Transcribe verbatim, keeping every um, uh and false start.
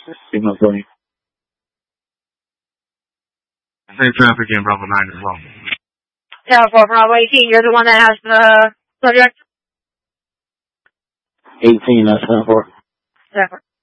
Signal twenty. Same traffic in Bravo nine as well. Tower four, Bravo eighteen, you're the one that has the subject? eighteen, that's ten four. ten four.